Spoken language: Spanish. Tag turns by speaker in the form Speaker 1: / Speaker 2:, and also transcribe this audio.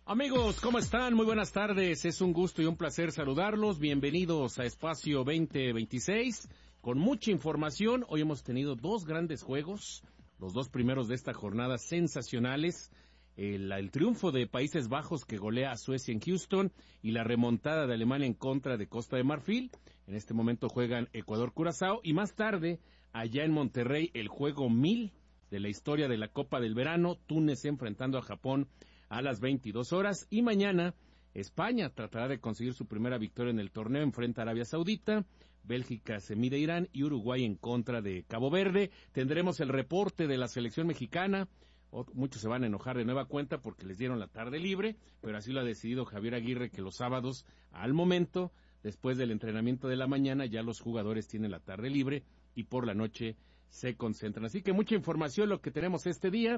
Speaker 1: Amigos, ¿cómo están? Muy buenas tardes. Es un gusto y un placer saludarlos. Bienvenidos a Espacio 2026 con mucha información. Hoy hemos tenido dos grandes juegos, los dos primeros de esta jornada sensacionales. El triunfo de Países Bajos que golea a Suecia en Houston y la remontada de Alemania en contra de Costa de Marfil. En este momento juegan Ecuador-Curazao y más tarde, allá en Monterrey, el juego 1000 de la historia de la Copa del Verano, Túnez enfrentando a Japón a las 22 horas. Y mañana, España tratará de conseguir su primera victoria en el torneo, enfrenta a Arabia Saudita, Bélgica se mide a Irán y Uruguay en contra de Cabo Verde. Tendremos el reporte de la selección mexicana. Muchos se van a enojar de nueva cuenta porque les dieron la tarde libre, pero así lo ha decidido Javier Aguirre, que los sábados, al momento, después del entrenamiento de la mañana, ya los jugadores tienen la tarde libre y por la noche se concentran. Así que mucha información lo que tenemos este día.